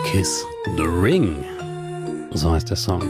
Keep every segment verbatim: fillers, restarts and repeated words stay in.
Kiss the Ring, so heißt der Song.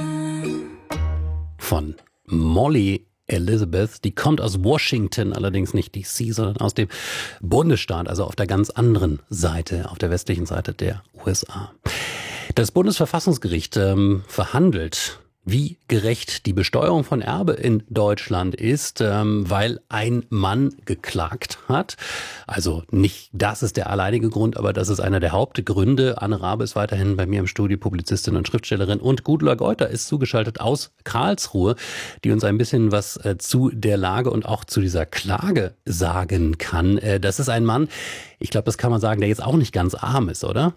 Von Molly Elizabeth, die kommt aus Washington, allerdings nicht D C, sondern aus dem Bundesstaat, also auf der ganz anderen Seite, auf der westlichen Seite der U S A. Das Bundesverfassungsgericht ähm, verhandelt, wie gerecht die Besteuerung von Erbe in Deutschland ist, ähm, weil ein Mann geklagt hat. Also nicht das ist der alleinige Grund, aber das ist einer der Hauptgründe. Anne Rabe ist weiterhin bei mir im Studio, Publizistin und Schriftstellerin. Und Gudula Geuter ist zugeschaltet aus Karlsruhe, die uns ein bisschen was äh, zu der Lage und auch zu dieser Klage sagen kann. Äh, das ist ein Mann, ich glaube, das kann man sagen, der jetzt auch nicht ganz arm ist, oder?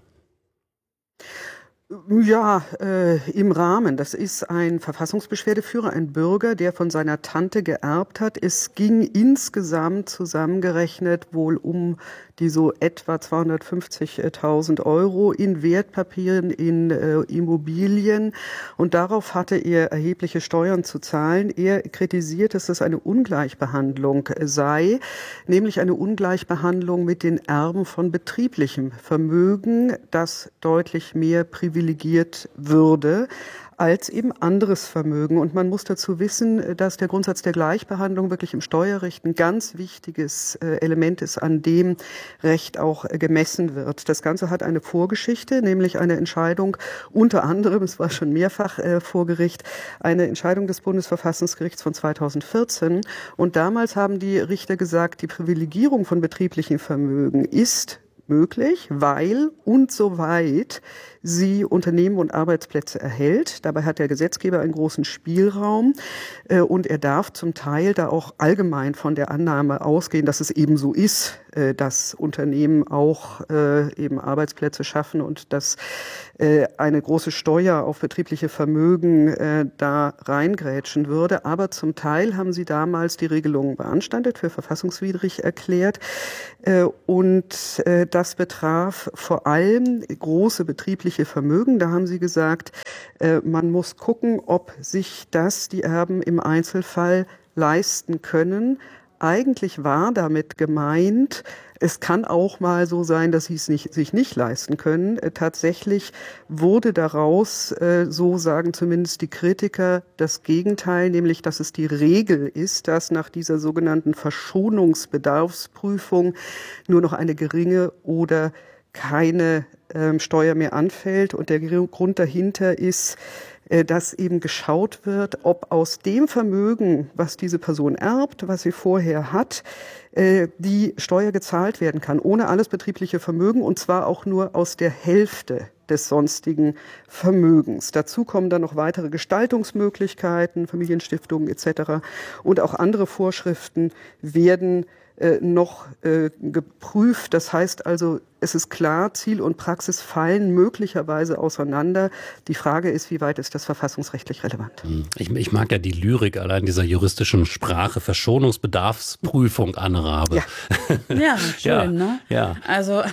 Ja, äh, im Rahmen. Das ist ein Verfassungsbeschwerdeführer, ein Bürger, der von seiner Tante geerbt hat. Es ging insgesamt zusammengerechnet wohl um die so etwa zweihundertfünfzigtausend Euro in Wertpapieren, in äh, Immobilien. Und darauf hatte er erhebliche Steuern zu zahlen. Er kritisiert, dass das eine Ungleichbehandlung sei, nämlich eine Ungleichbehandlung mit den Erben von betrieblichem Vermögen, das deutlich mehr privilegiert würde als eben anderes Vermögen. Und man muss dazu wissen, dass der Grundsatz der Gleichbehandlung wirklich im Steuerrecht ein ganz wichtiges Element ist, an dem Recht auch gemessen wird. Das Ganze hat eine Vorgeschichte, nämlich eine Entscheidung, unter anderem, es war schon mehrfach äh, vor Gericht, eine Entscheidung des Bundesverfassungsgerichts von zweitausendvierzehn. Und damals haben die Richter gesagt, die Privilegierung von betrieblichen Vermögen ist möglich, weil und soweit sie Unternehmen und Arbeitsplätze erhält. Dabei hat der Gesetzgeber einen großen Spielraum äh, und er darf zum Teil da auch allgemein von der Annahme ausgehen, dass es eben so ist, äh, dass Unternehmen auch äh, eben Arbeitsplätze schaffen und dass äh, eine große Steuer auf betriebliche Vermögen äh, da reingrätschen würde. Aber zum Teil haben sie damals die Regelungen beanstandet, für verfassungswidrig erklärt äh, und äh, das betraf vor allem große betriebliche Vermögen. Da haben sie gesagt, äh, man muss gucken, ob sich das die Erben im Einzelfall leisten können. Eigentlich war damit gemeint, es kann auch mal so sein, dass sie es nicht, sich nicht leisten können. Äh, tatsächlich wurde daraus, äh, so sagen zumindest die Kritiker, das Gegenteil, nämlich dass es die Regel ist, dass nach dieser sogenannten Verschonungsbedarfsprüfung nur noch eine geringe oder keine ähm, Steuer mehr anfällt. Und der Grund dahinter ist, äh, dass eben geschaut wird, ob aus dem Vermögen, was diese Person erbt, was sie vorher hat, äh, die Steuer gezahlt werden kann, ohne alles betriebliche Vermögen, und zwar auch nur aus der Hälfte des sonstigen Vermögens. Dazu kommen dann noch weitere Gestaltungsmöglichkeiten, Familienstiftungen et cetera. Und auch andere Vorschriften werden äh, noch äh, geprüft. Das heißt also, es ist klar, Ziel und Praxis fallen möglicherweise auseinander. Die Frage ist, wie weit ist das verfassungsrechtlich relevant? Ich, ich mag ja die Lyrik allein dieser juristischen Sprache, Verschonungsbedarfsprüfung, Anne Rabe. Ja, ja schön, ja, ne? Ja. Also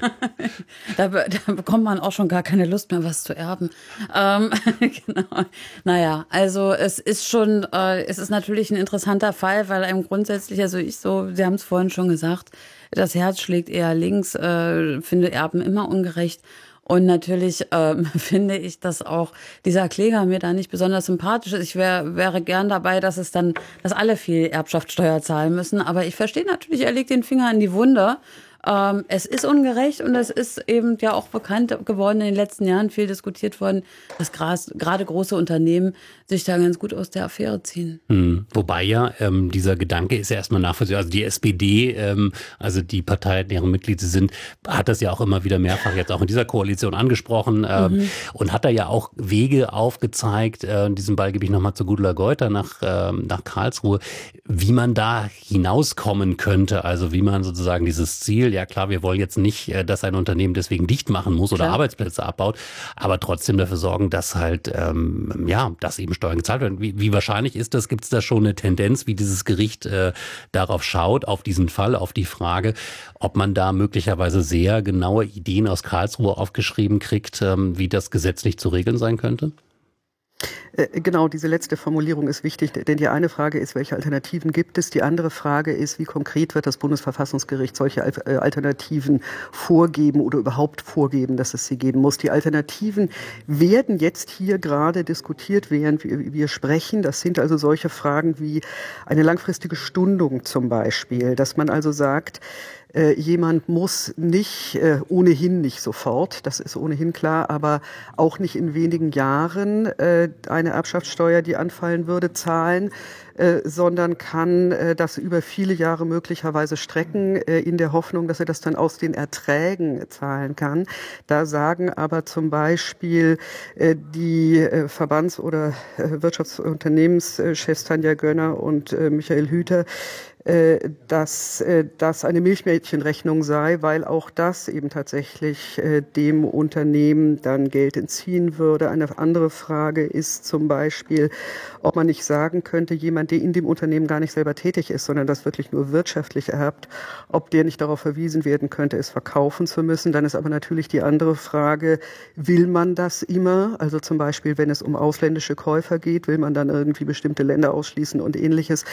da, da bekommt man auch schon gar keine Lust mehr, was zu erben. Ähm, genau. Naja, also es ist schon, äh, es ist natürlich ein interessanter Fall, weil einem grundsätzlich, also ich so, Sie haben es vorhin schon gesagt, das Herz schlägt eher links, äh, finde Erben immer ungerecht. Und natürlich ähm, finde ich, dass auch dieser Kläger mir da nicht besonders sympathisch ist. Ich wär, wäre gern dabei, dass es dann, dass alle viel Erbschaftssteuer zahlen müssen. Aber ich verstehe natürlich, er legt den Finger in die Wunde. Ähm, es ist ungerecht und es ist eben ja auch bekannt geworden in den letzten Jahren, viel diskutiert worden, dass gerade große Unternehmen sich da ganz gut aus der Affäre ziehen. Hm. Wobei ja ähm, dieser Gedanke ist ja erstmal nachvollziehbar. Also die S P D, ähm, also die Partei, deren Mitglied sie sind, hat das ja auch immer wieder mehrfach jetzt auch in dieser Koalition angesprochen ähm, mhm. und hat da ja auch Wege aufgezeigt. Äh, in diesem Ball gebe ich nochmal zu Gudula Geuter nach, ähm, nach Karlsruhe, wie man da hinauskommen könnte. Also wie man sozusagen dieses Ziel, ja klar, wir wollen jetzt nicht, dass ein Unternehmen deswegen dicht machen muss oder klar. Arbeitsplätze abbaut, aber trotzdem dafür sorgen, dass halt, ähm, ja, dass eben Steuern gezahlt werden. Wie, wie wahrscheinlich ist das? Gibt es da schon eine Tendenz, wie dieses Gericht äh, darauf schaut, auf diesen Fall, auf die Frage, ob man da möglicherweise sehr genaue Ideen aus Karlsruhe aufgeschrieben kriegt, ähm, wie das gesetzlich zu regeln sein könnte? Genau, diese letzte Formulierung ist wichtig, denn die eine Frage ist, welche Alternativen gibt es? Die andere Frage ist, wie konkret wird das Bundesverfassungsgericht solche Alternativen vorgeben oder überhaupt vorgeben, dass es sie geben muss? Die Alternativen werden jetzt hier gerade diskutiert, während wir sprechen. Das sind also solche Fragen wie eine langfristige Stundung zum Beispiel, dass man also sagt, Äh, jemand muss nicht, äh, ohnehin nicht sofort, das ist ohnehin klar, aber auch nicht in wenigen Jahren äh, eine Erbschaftssteuer, die anfallen würde, zahlen, äh, sondern kann äh, das über viele Jahre möglicherweise strecken, äh, in der Hoffnung, dass er das dann aus den Erträgen zahlen kann. Da sagen aber zum Beispiel äh, die äh, Verbands- oder äh, Wirtschafts- und Unternehmenschefs Tanja Gönner und äh, Michael Hüter, dass das eine Milchmädchenrechnung sei, weil auch das eben tatsächlich dem Unternehmen dann Geld entziehen würde. Eine andere Frage ist zum Beispiel, ob man nicht sagen könnte, jemand, der in dem Unternehmen gar nicht selber tätig ist, sondern das wirklich nur wirtschaftlich erbt, ob der nicht darauf verwiesen werden könnte, es verkaufen zu müssen. Dann ist aber natürlich die andere Frage, will man das immer? Also zum Beispiel, wenn es um ausländische Käufer geht, will man dann irgendwie bestimmte Länder ausschließen und Ähnliches.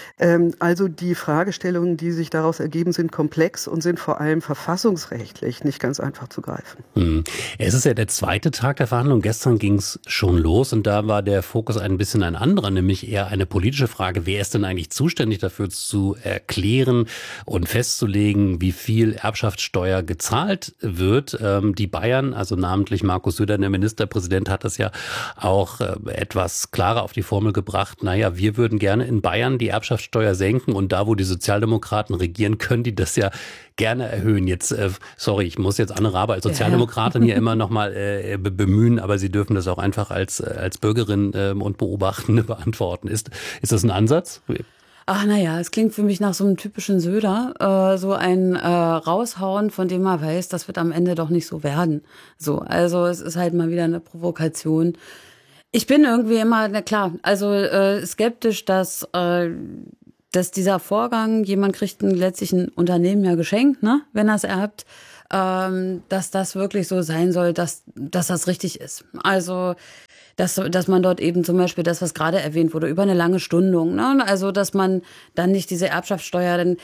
Also die Die Fragestellungen, die sich daraus ergeben, sind komplex und sind vor allem verfassungsrechtlich nicht ganz einfach zu greifen. Hm. Es ist ja der zweite Tag der Verhandlung. Gestern ging es schon los und da war der Fokus ein bisschen ein anderer, nämlich eher eine politische Frage. Wer ist denn eigentlich zuständig dafür zu erklären und festzulegen, wie viel Erbschaftssteuer gezahlt wird? Ähm, die Bayern, also namentlich Markus Söder, der Ministerpräsident, hat das ja auch äh, etwas klarer auf die Formel gebracht. Naja, wir würden gerne in Bayern die Erbschaftssteuer senken und da, wo die Sozialdemokraten regieren, können die das ja gerne erhöhen. Jetzt, äh, sorry, ich muss jetzt Anne Rabe als Sozialdemokratin ja. hier immer nochmal äh, bemühen, aber Sie dürfen das auch einfach als, als Bürgerin äh, und Beobachtende beantworten. Ist, ist das ein Ansatz? Ach naja, es klingt für mich nach so einem typischen Söder, äh, so ein äh, Raushauen, von dem man weiß, das wird am Ende doch nicht so werden. So, also es ist halt mal wieder eine Provokation. Ich bin irgendwie immer, na klar, also äh, skeptisch, dass äh, dass dieser Vorgang, jemand kriegt ein, letztlich ein Unternehmen ja geschenkt, ne, wenn er es erbt, ähm, dass das wirklich so sein soll, dass, dass das richtig ist. Also, dass, dass man dort eben zum Beispiel das, was gerade erwähnt wurde, über eine lange Stundung, ne, also, dass man dann nicht diese Erbschaftssteuer, denn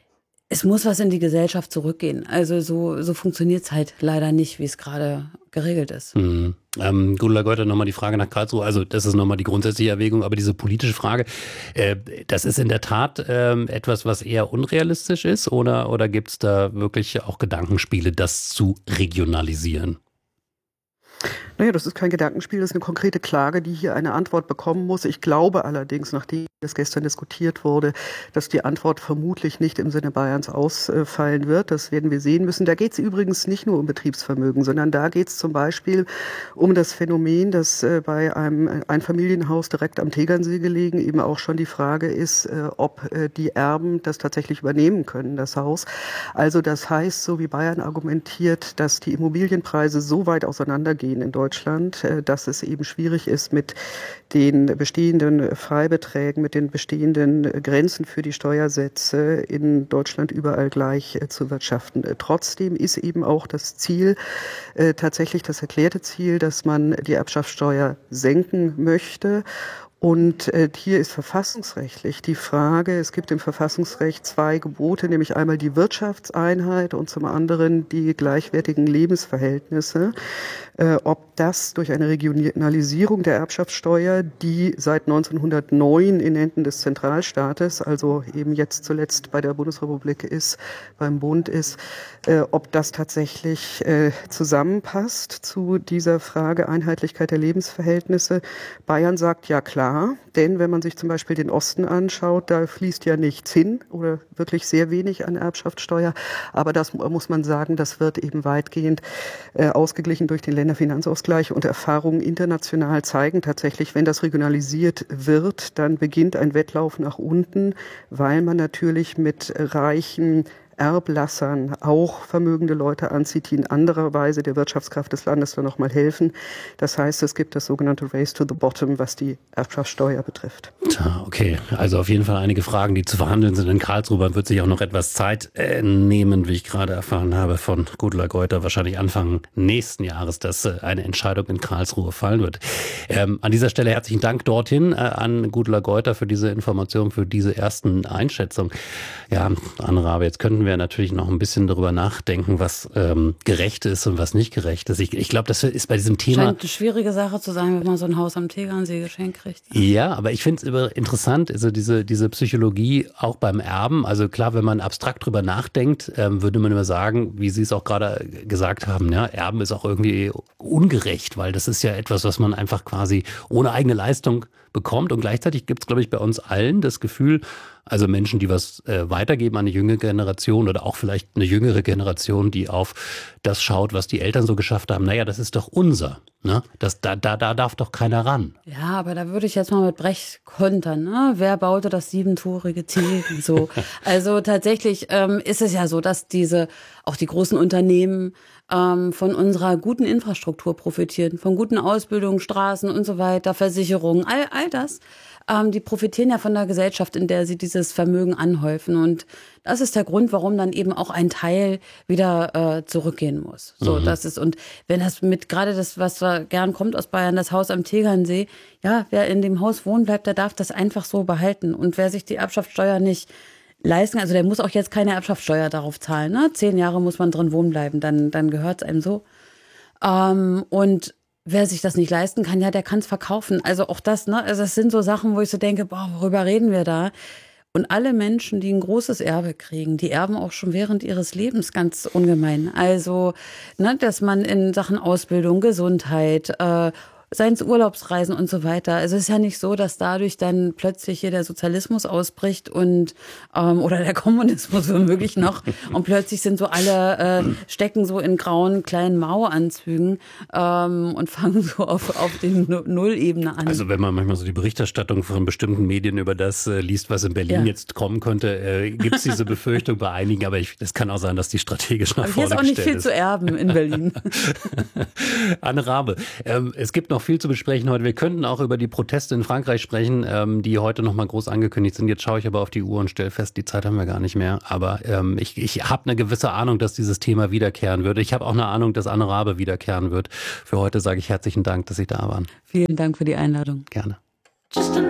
es muss was in die Gesellschaft zurückgehen. Also so, so funktioniert es halt leider nicht, wie es gerade geregelt ist. Mhm. Ähm, Gudula Geuter, nochmal die Frage nach Karlsruhe. Also das ist nochmal die grundsätzliche Erwägung, aber diese politische Frage, äh, das ist in der Tat äh, etwas, was eher unrealistisch ist, oder, oder gibt es da wirklich auch Gedankenspiele, das zu regionalisieren? Naja, das ist kein Gedankenspiel, das ist eine konkrete Klage, die hier eine Antwort bekommen muss. Ich glaube allerdings, nachdem das gestern diskutiert wurde, dass die Antwort vermutlich nicht im Sinne Bayerns ausfallen wird. Das werden wir sehen müssen. Da geht es übrigens nicht nur um Betriebsvermögen, sondern da geht es zum Beispiel um das Phänomen, dass bei einem Einfamilienhaus direkt am Tegernsee gelegen eben auch schon die Frage ist, ob die Erben das tatsächlich übernehmen können, das Haus. Also das heißt, so wie Bayern argumentiert, dass die Immobilienpreise so weit auseinandergehen in Deutschland, dass es eben schwierig ist, mit den bestehenden Freibeträgen, mit den bestehenden Grenzen für die Steuersätze in Deutschland überall gleich zu wirtschaften. Trotzdem ist eben auch das Ziel, tatsächlich das erklärte Ziel, dass man die Erbschaftssteuer senken möchte. Und äh, hier ist verfassungsrechtlich die Frage, es gibt im Verfassungsrecht zwei Gebote, nämlich einmal die Wirtschaftseinheit und zum anderen die gleichwertigen Lebensverhältnisse. Äh, ob das durch eine Regionalisierung der Erbschaftssteuer, die seit neunzehnhundertneun in Händen des Zentralstaates, also eben jetzt zuletzt bei der Bundesrepublik ist, beim Bund ist, äh, ob das tatsächlich äh, zusammenpasst zu dieser Frage Einheitlichkeit der Lebensverhältnisse. Bayern sagt ja klar, denn wenn man sich zum Beispiel den Osten anschaut, da fließt ja nichts hin oder wirklich sehr wenig an Erbschaftssteuer. Aber das muss man sagen, das wird eben weitgehend äh, ausgeglichen durch den Länderfinanzausgleich. Und Erfahrungen international zeigen tatsächlich, wenn das regionalisiert wird, dann beginnt ein Wettlauf nach unten, weil man natürlich mit reichen Erblassern auch vermögende Leute anzieht, die in anderer Weise der Wirtschaftskraft des Landes dann nochmal helfen. Das heißt, es gibt das sogenannte Race to the Bottom, was die Erbschaftssteuer betrifft. Tja, okay. Also auf jeden Fall einige Fragen, die zu verhandeln sind in Karlsruhe. Man wird sich auch noch etwas Zeit äh, nehmen, wie ich gerade erfahren habe von Gudula Geuter. Wahrscheinlich Anfang nächsten Jahres, dass äh, eine Entscheidung in Karlsruhe fallen wird. Ähm, an dieser Stelle herzlichen Dank dorthin äh, an Gudula Geuter für diese Information, für diese ersten Einschätzungen. Ja, Anne Rabe, jetzt könnten wir natürlich noch ein bisschen darüber nachdenken, was ähm, gerecht ist und was nicht gerecht ist. Ich, ich glaube, das ist bei diesem Thema... Scheint eine schwierige Sache zu sein, wenn man so ein Haus am Tegernsee geschenkt kriegt. Ja, ja, aber ich finde es interessant, also diese, diese Psychologie auch beim Erben. Also klar, wenn man abstrakt drüber nachdenkt, ähm, würde man immer sagen, wie Sie es auch gerade gesagt haben, ja, Erben ist auch irgendwie ungerecht, weil das ist ja etwas, was man einfach quasi ohne eigene Leistung bekommt. Und gleichzeitig gibt es, glaube ich, bei uns allen das Gefühl, also Menschen, die was äh, weitergeben an eine jüngere Generation oder auch vielleicht eine jüngere Generation, die auf das schaut, was die Eltern so geschafft haben. Naja, das ist doch unser. Ne? Das, da, da, da darf doch keiner ran. Ja, aber da würde ich jetzt mal mit Brecht kontern. Ne? Wer baute das siebentorige Ziel? So. Also tatsächlich ähm, ist es ja so, dass diese, auch die großen Unternehmen ähm, von unserer guten Infrastruktur profitieren, von guten Ausbildungen, Straßen und so weiter, Versicherungen, all, all das. Ähm, die profitieren ja von der Gesellschaft, in der sie dieses Vermögen anhäufen. Und das ist der Grund, warum dann eben auch ein Teil wieder äh, zurückgehen muss. So, mhm. das ist, und wenn das mit gerade das, was gern kommt aus Bayern, das Haus am Tegernsee, ja, wer in dem Haus wohnen bleibt, der darf das einfach so behalten. Und wer sich die Erbschaftssteuer nicht leisten, also der muss auch jetzt keine Erbschaftssteuer darauf zahlen. Ne? Zehn Jahre muss man drin wohnen bleiben, dann, dann gehört es einem so. Ähm, und wer sich das nicht leisten kann, ja, der kann es verkaufen. Also auch das, ne? Also das sind so Sachen, wo ich so denke, boah, worüber reden wir da? Und alle Menschen, die ein großes Erbe kriegen, die erben auch schon während ihres Lebens ganz ungemein. Also, ne, dass man in Sachen Ausbildung, Gesundheit, äh, seien es Urlaubsreisen und so weiter. Also es ist ja nicht so, dass dadurch dann plötzlich hier der Sozialismus ausbricht und ähm, oder der Kommunismus womöglich noch und plötzlich sind so alle äh, stecken so in grauen kleinen Maueranzügen ähm, und fangen so auf auf den Nullebene an. Also wenn man manchmal so die Berichterstattung von bestimmten Medien über das äh, liest, was in Berlin ja. jetzt kommen könnte, äh, gibt es diese Befürchtung bei einigen, aber es kann auch sein, dass die strategisch nach vorne gestellt ist. Hier ist auch nicht viel zu erben in Berlin. Anne Rabe, ähm, es gibt noch viel zu besprechen heute. Wir könnten auch über die Proteste in Frankreich sprechen, ähm, die heute noch mal groß angekündigt sind. Jetzt schaue ich aber auf die Uhr und stelle fest, die Zeit haben wir gar nicht mehr. Aber ähm, ich, ich habe eine gewisse Ahnung, dass dieses Thema wiederkehren wird. Ich habe auch eine Ahnung, dass Anne Rabe wiederkehren wird. Für heute sage ich herzlichen Dank, dass Sie da waren. Vielen Dank für die Einladung. Gerne.